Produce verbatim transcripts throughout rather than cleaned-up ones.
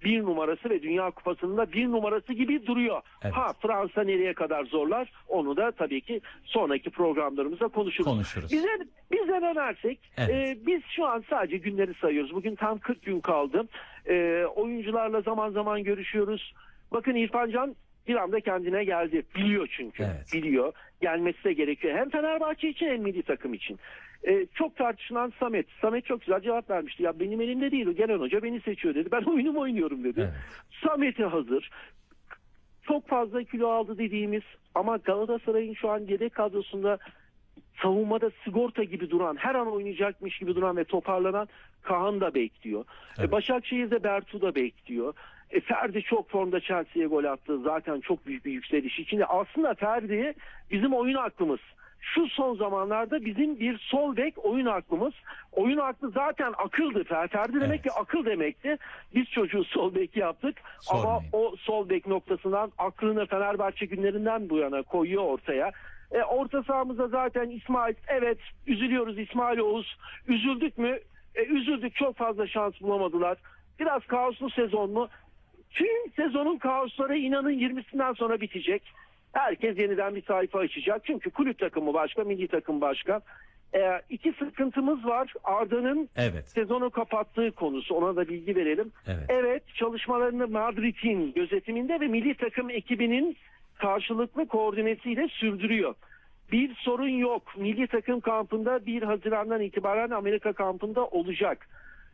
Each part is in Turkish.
bir numarası ve Dünya Kupası'nda bir numarası gibi duruyor. Evet. Ha, Fransa nereye kadar zorlar, onu da tabii ki sonraki programlarımızda konuşuruz. Konuşuruz. Bize, bize dönersek Evet. e, biz şu an sadece günleri sayıyoruz. Bugün tam kırk gün kaldı. E, oyuncularla zaman zaman görüşüyoruz. Bakın İrfan Can bir anda kendine geldi. Biliyor çünkü. Evet. Biliyor. Gelmesi de gerekiyor. Hem Fenerbahçe için hem milli takım için. Ee, çok tartışılan Samet. Samet çok güzel cevap vermişti. Ya benim elimde değil. Genel hoca beni seçiyor dedi. Ben oyunumu oynuyorum dedi. Evet. Samet'e hazır. Çok fazla kilo aldı dediğimiz ama Galatasaray'ın şu an yedek kadrosunda savunmada sigorta gibi duran, her an oynayacakmış gibi duran ve toparlanan Kaan da bekliyor. Evet. E, Başakşehir'de Bertu da bekliyor. E, Ferdi çok formda, Chelsea'ye gol attı. Zaten çok büyük bir yükseliş içinde. Aslında Ferdi bizim oyun aklımız. Şu son zamanlarda bizim bir sol bek oyun aklımız. Oyun aklı zaten akıldı. Ferdi demek Evet. ki akıl demekti. Biz çocuğu sol bek yaptık. Sormayın. Ama o sol bek noktasından aklını Fenerbahçe günlerinden bu yana koyuyor ortaya. E, orta sahamızda zaten İsmail, evet üzülüyoruz İsmail Oğuz. Üzüldük mü? E, üzüldük, çok fazla şans bulamadılar. Biraz kaoslu sezon mu? Tüm sezonun kaosları inanın yirmisinden sonra bitecek. Herkes yeniden bir sayfa açacak. Çünkü kulüp takımı başka, milli takım başka. E, iki sıkıntımız var. Arda'nın Evet. sezonu kapattığı konusu. Ona da bilgi verelim. Evet. Evet, çalışmalarını Madrid'in gözetiminde ve milli takım ekibinin karşılıklı koordinesiyle sürdürüyor. Bir sorun yok. Milli takım kampında bir Haziran'dan itibaren Amerika kampında olacak.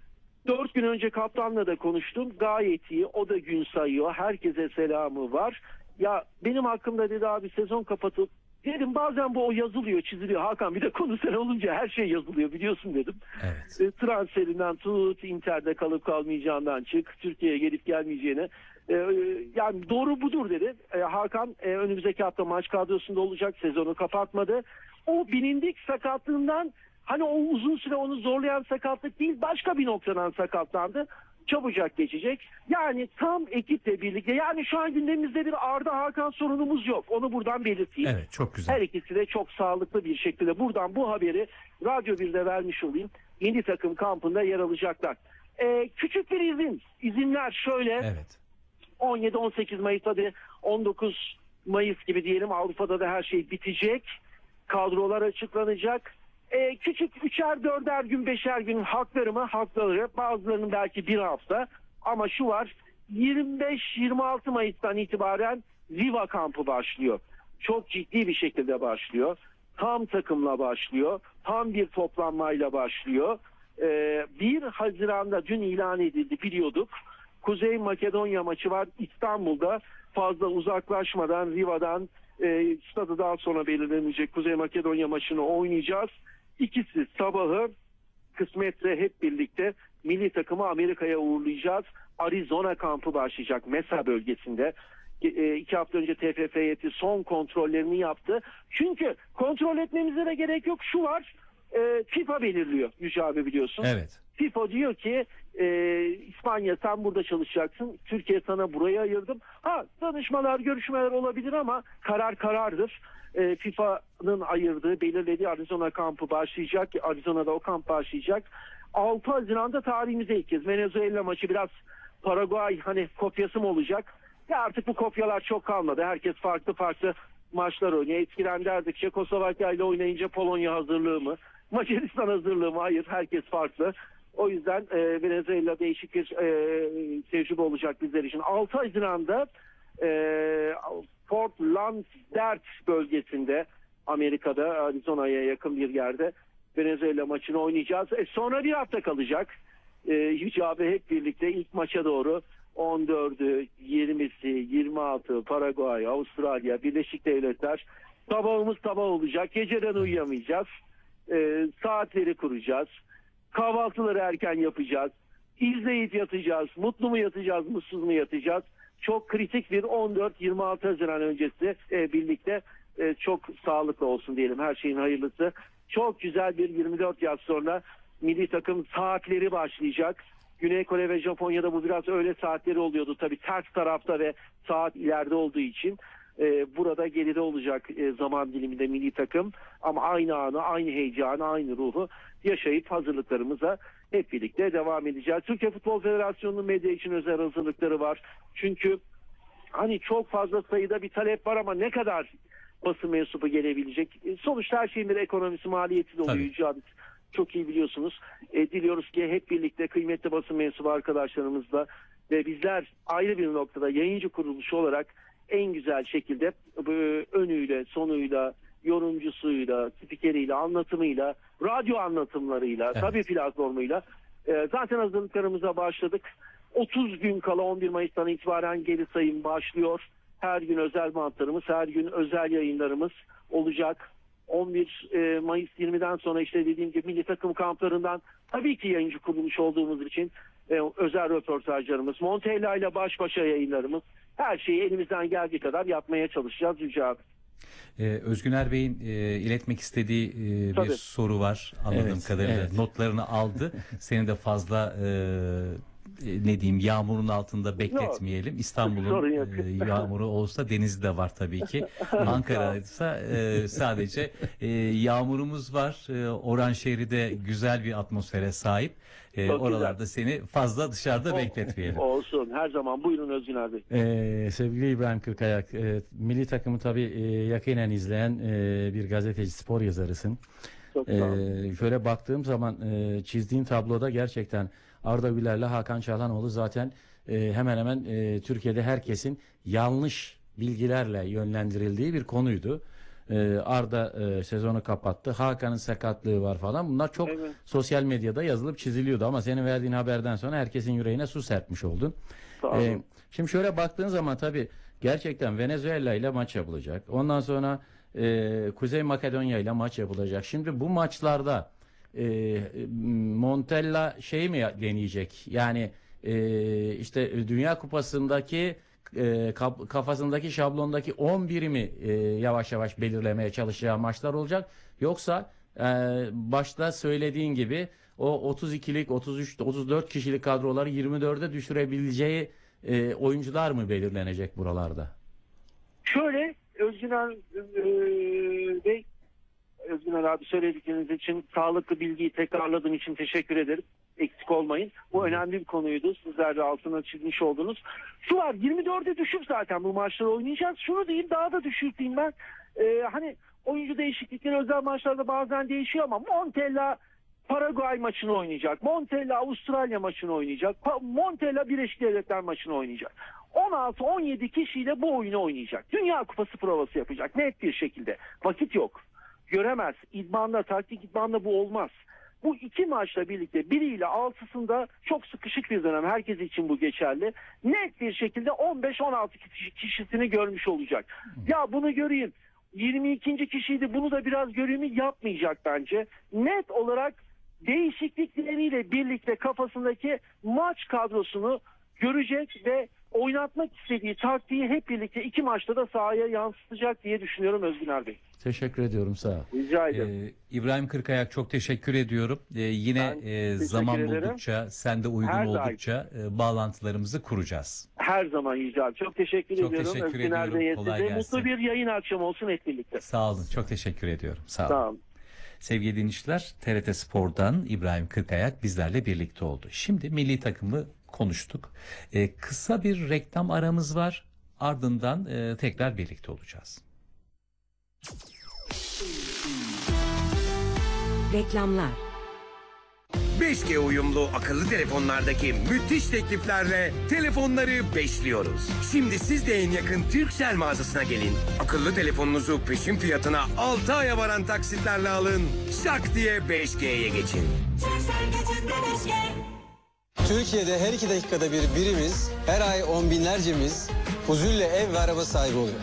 Dört gün önce kaptanla da konuştum. Gayet iyi. O da gün sayıyor. Herkese selamı var. Ya benim hakkımda dedi abi sezon kapatıp dedim bazen bu o yazılıyor, çiziliyor. Hakan bir de konu sen olunca her şey yazılıyor biliyorsun dedim. Evet. E, transferinden tut, Inter'de kalıp kalmayacağından çık, Türkiye'ye gelip gelmeyeceğine. E, yani doğru budur dedi. E, Hakan e, önümüzdeki hafta maç kadrosunda olacak. Sezonu kapatmadı. O bilindik sakatlığından, hani o uzun süre onu zorlayan sakatlık değil, başka bir noktadan sakatlandı. Çabucak geçecek. Yani tam ekiple birlikte. Yani şu an gündemimizde bir Arda Hakan sorunumuz yok. Onu buradan belirteyim. Evet, çok güzel. Her ikisi de çok sağlıklı bir şekilde. Buradan bu haberi Radyo birde vermiş olayım. Milli takım kampında yer alacaklar. Ee, küçük bir izin. İzinler şöyle. Evet. on yedi on sekiz Mayıs, hadi on dokuz Mayıs gibi diyelim, Avrupa'da da her şey bitecek. Kadrolar açıklanacak. Ee, küçük üçer dörder gün beşer gün hakları mı? Hakları. Bazılarının belki bir hafta. Ama şu var, yirmi beş yirmi altı Mayıs'tan itibaren Viva kampı başlıyor. Çok ciddi bir şekilde başlıyor. Tam takımla başlıyor. Tam bir toplanmayla başlıyor. Ee, bir Haziran'da dün ilan edildi, biliyorduk. Kuzey Makedonya maçı var İstanbul'da. Fazla uzaklaşmadan Riva'dan e, stadı daha sonra belirlenecek Kuzey Makedonya maçını oynayacağız. İkisi sabahı, kısmetse hep birlikte milli takımı Amerika'ya uğurlayacağız. Arizona kampı başlayacak Mesa bölgesinde. E, iki hafta önce T F F heyeti son kontrollerini yaptı. Çünkü kontrol etmemize de gerek yok. Şu var, e, FIFA belirliyor Yüce abi, biliyorsun. Evet. FIFA diyor ki e, İspanya sen burada çalışacaksın. Türkiye sana burayı ayırdım. Ha, danışmalar, görüşmeler olabilir ama karar karardır. E, FIFA'nın ayırdığı, belirlediği Arizona kampı başlayacak. Arizona'da o kamp başlayacak. altı Haziran'da tarihimize ilk kez Venezuela maçı, biraz Paraguay hani kopyası mı olacak? Ya artık bu kopyalar çok kalmadı. Herkes farklı farklı maçlar oynuyor. Eskiden derdik Çekoslovakya ile oynayınca Polonya hazırlığı mı? Macaristan hazırlığı mı? Hayır, herkes farklı. O yüzden e, Venezuela değişik bir e, tecrübe olacak bizler için. altı Haziran'da e, Fort Lauderdale bölgesinde, Amerika'da Arizona'ya yakın bir yerde Venezuela maçını oynayacağız. E, sonra bir hafta kalacak. E, Yüce abi hep birlikte ilk maça doğru on dördü, yirmisi, yirmi altı Paraguay, Avustralya, Birleşik Devletler. Sabahımız sabah olacak. Geceden uyuyamayacağız. E, saatleri kuracağız. Kahvaltıları erken yapacağız. İzleyip yatacağız. Mutlu mu yatacağız, mutsuz mu yatacağız? Çok kritik bir on dört yirmi altı Haziran öncesi e, birlikte e, çok sağlıklı olsun diyelim. Her şeyin hayırlısı. Çok güzel bir yirmi dört yaz sonra milli takım saatleri başlayacak. Güney Kore ve Japonya'da bu biraz öğle saatleri oluyordu. Tabii ters tarafta ve saat ileride olduğu için e, burada geride olacak e, zaman diliminde milli takım. Ama aynı anı, aynı heyecanı, aynı ruhu yaşayıp hazırlıklarımıza hep birlikte devam edeceğiz. Türkiye Futbol Federasyonu'nun medya için özel hazırlıkları var. Çünkü hani çok fazla sayıda bir talep var ama ne kadar basın mensubu gelebilecek? E, sonuçta her şeyin bir ekonomisi, maliyeti de oluyor. Cavit, çok iyi biliyorsunuz. E, diliyoruz ki hep birlikte kıymetli basın mensubu arkadaşlarımızla ve bizler ayrı bir noktada yayıncı kuruluşu olarak en güzel şekilde e, önüyle, sonuyla, yorumcusuyla, spikeriyle, anlatımıyla, radyo anlatımlarıyla, evet. tabii platformuyla e, zaten hazırlıklarımıza başladık. otuz gün kala on bir Mayıs'tan itibaren geri sayım başlıyor. Her gün özel bantlarımız, her gün özel yayınlarımız olacak. on bir Mayıs yirmiden sonra işte dediğim gibi milli takım kamplarından tabii ki yayıncı kuruluş olduğumuz için e, özel röportajlarımız, Montella ile baş başa yayınlarımız, her şeyi elimizden geldiği kadar yapmaya çalışacağız Yüce abi. Ee, Özgüner Bey'in e, iletmek istediği e, bir Tabii. soru var anladığım Evet, kadarıyla. evet. Notlarını aldı. Seni de fazla e, ne diyeyim yağmurun altında bekletmeyelim. İstanbul'un Sorun yok. e, yağmuru olsa denizi de var tabii ki. Ankara ise e, sadece e, yağmurumuz var. E, Oranşehir'i de güzel bir atmosfere sahip. E, Çok oralarda güzel. seni fazla dışarıda O- bekletmeyelim. Olsun. Her zaman. Buyurun Özgüner Bey. Ee, sevgili İbrahim Kırkayak, e, milli takımı tabii e, yakinen izleyen e, bir gazeteci, spor yazarısın. Çok sağ olun. Ee, şöyle baktığım zaman e, çizdiğin tabloda gerçekten Arda Güler'le Hakan Çalhanoğlu zaten e, hemen hemen e, Türkiye'de herkesin yanlış bilgilerle yönlendirildiği bir konuydu. E, Arda e, sezonu kapattı. Hakan'ın sakatlığı var falan. Bunlar çok Evet. sosyal medyada yazılıp çiziliyordu ama senin verdiğin haberden sonra herkesin yüreğine su serpmiş oldun. Sağ olun. Ee, şimdi şöyle baktığın zaman tabii gerçekten Venezuela ile maç yapılacak. Ondan sonra e, Kuzey Makedonya ile maç yapılacak. Şimdi bu maçlarda e, Montella şey mi deneyecek? Yani e, işte Dünya Kupası'ndaki e, kap- kafasındaki şablondaki on biri mi e, yavaş yavaş belirlemeye çalışacağı maçlar olacak? Yoksa e, başta söylediğin gibi o otuz ikilik, otuz üç, otuz dört kişilik kadroları yirmi dörde düşürebileceği e, oyuncular mı belirlenecek buralarda? Şöyle Özgüner e, Bey, Özgüner abi söyledikleriniz için, sağlıklı bilgiyi tekrarladığım için teşekkür ederim. Eksik olmayın. Bu önemli bir konuydu. Sizler de altına çizmiş oldunuz. Şu var, yirmi dörde düşüp zaten bu maçları oynayacağız. Şunu diyeyim, daha da düşürteyim ben. E, hani oyuncu değişiklikleri özel maçlarda bazen değişiyor ama Montella Paraguay maçını oynayacak. Montella Avustralya maçını oynayacak. Pa- Montella Birleşik Devletler maçını oynayacak. on altı on yedi kişiyle bu oyunu oynayacak. Dünya Kupası provası yapacak net bir şekilde. Vakit yok. Göremez. İdmanla, taktik idmanla bu olmaz. Bu iki maçla birlikte biriyle altısında çok sıkışık bir dönem. Herkes için bu geçerli. Net bir şekilde on beş on altı kişi- kişisini görmüş olacak. Ya bunu göreyim, yirmi ikinci kişiydi, bunu da biraz göreyim, yapmayacak bence. Net olarak değişiklikleriyle birlikte kafasındaki maç kadrosunu görecek ve oynatmak istediği taktiği hep birlikte iki maçta da sahaya yansıtacak diye düşünüyorum Özgüner Bey. Teşekkür ediyorum, sağ ol. Rica ederim. Ee, İbrahim Kırkayak, çok teşekkür ediyorum. Ee, yine Ben e, teşekkür zaman ederim. buldukça, sen de uygun Her oldukça e, bağlantılarımızı kuracağız. Her zaman Yüce abi. Çok teşekkür Çok ediyorum. teşekkür Özgüner ediyorum. Bey'e Kolay size. gelsin. Mutlu bir yayın akşamı olsun hep birlikte. Sağ olun, çok teşekkür ediyorum. Sağ olun. Sağ olun. Sevgili dinleyiciler, T R T Spor'dan İbrahim Kırkayak bizlerle birlikte oldu. Şimdi milli takımı konuştuk. Ee, kısa bir reklam aramız var. Ardından e, tekrar birlikte olacağız. Reklamlar. beş G uyumlu akıllı telefonlardaki müthiş tekliflerle telefonları beşliyoruz. Şimdi siz de en yakın Turkcell mağazasına gelin. Akıllı telefonunuzu peşin fiyatına altı aya varan taksitlerle alın. Şak diye beş G'ye geçin. Türkiye'de her iki dakikada bir birimiz, her ay on binlercemiz huzulle ev ve araba sahibi oluyor.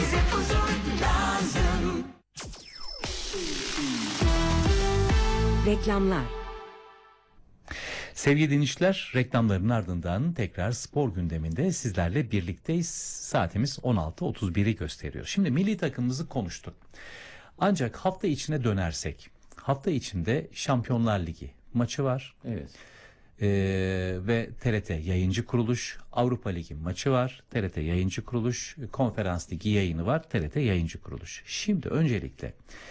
Reklamlar. Sevgili dinleyiciler, reklamların ardından tekrar spor gündeminde sizlerle birlikteyiz. Saatimiz on altı otuz biri gösteriyor. Şimdi milli takımımızı konuştuk. Ancak hafta içine dönersek, hafta içinde Şampiyonlar Ligi maçı var. Evet. Ee, ve T R T Yayıncı Kuruluş, Avrupa Ligi maçı var. T R T Yayıncı Kuruluş, Konferans Ligi yayını var. T R T Yayıncı Kuruluş. Şimdi öncelikle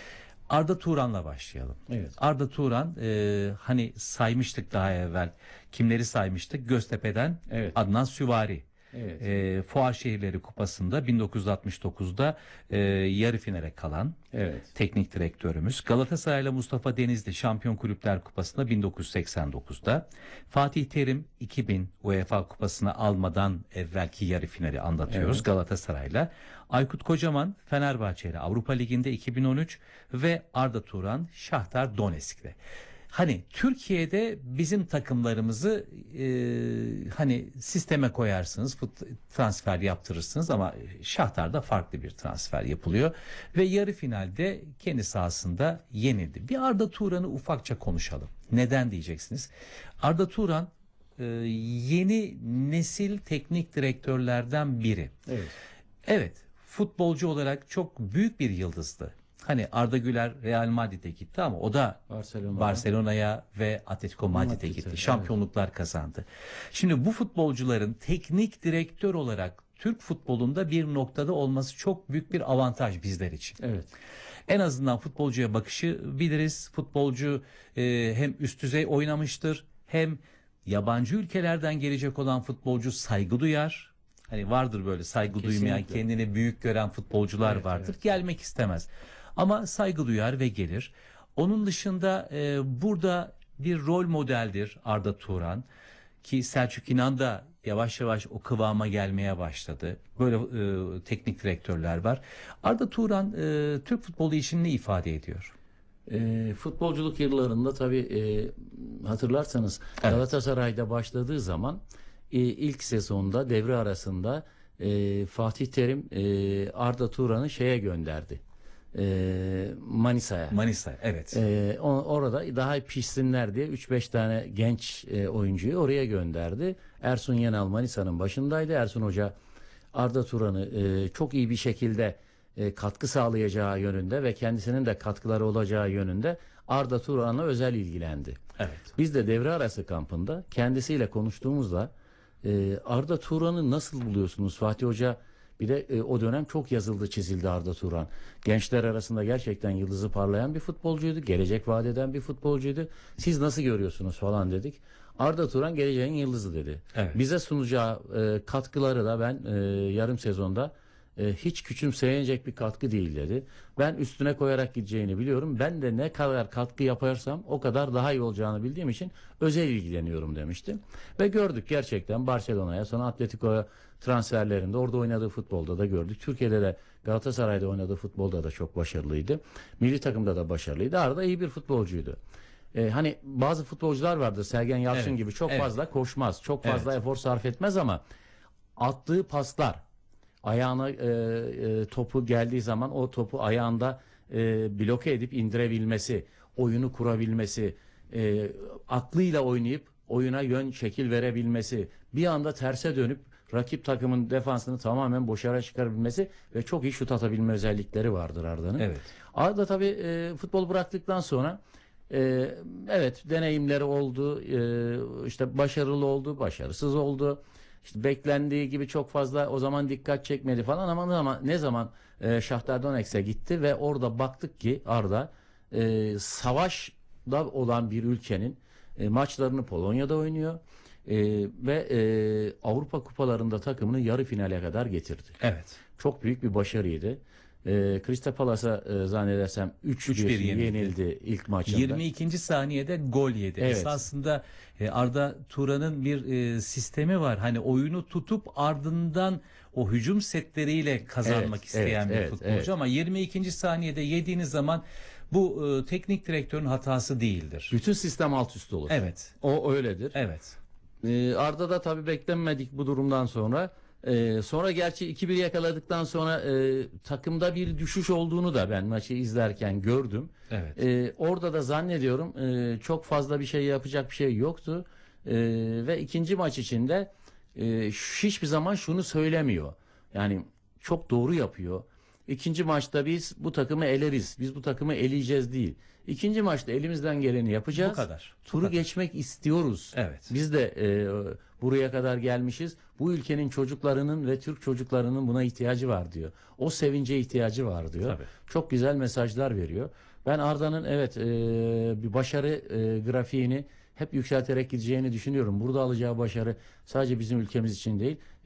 Arda Turan'la başlayalım. Evet. Arda Turan e, hani saymıştık daha evvel. Kimleri saymıştık? Göztepe'den Evet. Adnan Süvari. Evet. E, Fuar Şehirleri Kupası'nda bin dokuz yüz altmış dokuzda e, yarı finale kalan Evet. teknik direktörümüz. Galatasaray'la Mustafa Denizli Şampiyon Kulüpler Kupası'nda bin dokuz yüz seksen dokuzda. Fatih Terim iki bin UEFA Kupası'nı almadan evvelki yarı finali anlatıyoruz Evet. Galatasaray'la. Aykut Kocaman Fenerbahçe'yle Avrupa Ligi'nde iki bin on üç ve Arda Turan Şahtar Donetsk'te. Hani Türkiye'de bizim takımlarımızı e, hani sisteme koyarsınız, fut, transfer yaptırırsınız ama Şahtar'da farklı bir transfer yapılıyor ve yarı finalde kendi sahasında yenildi. Bir Arda Turan'ı ufakça konuşalım. Neden diyeceksiniz? Arda Turan e, yeni nesil teknik direktörlerden biri. Evet. Evet, futbolcu olarak çok büyük bir yıldızdı. Hani Arda Güler Real Madrid'e gitti ama o da Barcelona. Barcelona'ya ve Atletico Madrid'e Madrid'e, gitti. evet. Şampiyonluklar kazandı. Şimdi bu futbolcuların teknik direktör olarak Türk futbolunda bir noktada olması çok büyük bir avantaj bizler için. Evet. En azından futbolcuya bakışı biliriz. Futbolcu e, hem üst düzey oynamıştır hem yabancı ülkelerden gelecek olan futbolcu saygı duyar. Hani vardır böyle saygı Kesinlikle. duymayan, kendini büyük gören futbolcular Evet, vardır. evet. Gelmek istemez. Ama saygı duyar ve gelir. Onun dışında e, burada bir rol modeldir Arda Turan. Ki Selçuk İnan da yavaş yavaş o kıvama gelmeye başladı. Böyle e, teknik direktörler var. Arda Turan e, Türk futbolu için ne ifade ediyor? E, futbolculuk yıllarında tabii e, hatırlarsanız Evet. Galatasaray'da başladığı zaman e, ilk sezonda devre arasında e, Fatih Terim e, Arda Turan'ı şeye gönderdi. E, Manisa'ya. Manisa, evet. E, o- orada daha pişsinler diye üç beş tane genç e, oyuncuyu oraya gönderdi. Ersun Yanal Manisa'nın başındaydı. Ersun Hoca Arda Turan'ı e, çok iyi bir şekilde e, katkı sağlayacağı yönünde ve kendisinin de katkıları olacağı yönünde Arda Turan'la özel ilgilendi. Evet. Biz de devre arası kampında kendisiyle konuştuğumuzda e, Arda Turan'ı nasıl buluyorsunuz Fatih Hoca? Bir de e, o dönem çok yazıldı çizildi Arda Turan. Gençler arasında gerçekten yıldızı parlayan bir futbolcuydu. Gelecek vaat eden bir futbolcuydu. Siz nasıl görüyorsunuz falan dedik. Arda Turan geleceğin yıldızı dedi. Evet. Bize sunacağı e, katkıları da ben e, yarım sezonda e, hiç küçümseyecek bir katkı değil dedi. Ben üstüne koyarak gideceğini biliyorum. Ben de ne kadar katkı yaparsam o kadar daha iyi olacağını bildiğim için özel ilgileniyorum demişti. Ve gördük gerçekten Barcelona'ya sonra Atletico'ya transferlerinde orada oynadığı futbolda da gördük. Türkiye'de de Galatasaray'da oynadığı futbolda da çok başarılıydı. Milli takımda da başarılıydı. Arda iyi bir futbolcuydu. Ee, hani bazı futbolcular vardır Sergen Yalçın Evet, gibi çok evet. fazla koşmaz, çok fazla Evet. efor sarf etmez ama attığı paslar ayağına e, e, topu geldiği zaman o topu ayağında e, bloke edip indirebilmesi, oyunu kurabilmesi, e, aklıyla oynayıp oyuna yön şekil verebilmesi, bir anda terse dönüp rakip takımın defansını tamamen boşara çıkarabilmesi ve çok iyi şut atabilme özellikleri vardır Arda'nın. Evet. Arda tabii e, futbol bıraktıktan sonra e, evet deneyimleri oldu, e, işte başarılı oldu, başarısız oldu. İşte beklendiği gibi çok fazla o zaman dikkat çekmedi falan ama ne zaman, ne zaman e, Şahtar Donetsk'e gitti ve orada baktık ki Arda e, savaşda olan bir ülkenin e, maçlarını Polonya'da oynuyor. E, ve e, Avrupa kupalarında takımını yarı finale kadar getirdi. Evet. Çok büyük bir başarıydı. E, Crystal Palace'a e, zannedersem üç bir bir yenildi. yenildi ilk maçında. yirmi ikinci saniyede gol yedi. Evet. Esasında e, Arda Turan'ın bir e, sistemi var. Hani oyunu tutup ardından o hücum setleriyle kazanmak Evet, isteyen evet, bir evet, futbolcu evet. ama yirmi ikinci saniyede yediğiniz zaman bu e, teknik direktörün hatası değildir. Bütün sistem alt üst olur. Evet. O öyledir. Evet. Ee, Arda da tabii beklenmedik bu durumdan sonra. Ee, sonra gerçi iki bir yakaladıktan sonra e, takımda bir düşüş olduğunu da ben maçı izlerken gördüm. Evet. Ee, orada da zannediyorum e, çok fazla bir şey yapacak bir şey yoktu. Ee, ve ikinci maç içinde e, şu- hiçbir zaman şunu söylemiyor. Yani çok doğru yapıyor. İkinci maçta biz bu takımı eleriz. Biz bu takımı eleyeceğiz değil. İkinci maçta elimizden geleni yapacağız. Bu kadar. Bu Turu kadar. geçmek istiyoruz. Evet. Biz de e, buraya kadar gelmişiz. Bu ülkenin çocuklarının ve Türk çocuklarının buna ihtiyacı var diyor. O sevince ihtiyacı var diyor. Tabii. Çok güzel mesajlar veriyor. Ben Arda'nın evet e, bir başarı e, grafiğini hep yükselterek gideceğini düşünüyorum. Burada alacağı başarı sadece bizim ülkemiz için değil,